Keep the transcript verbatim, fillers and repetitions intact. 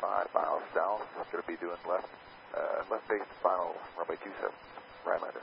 five miles south. It's going to be doing left, uh, left base final runway two seven. Rylander.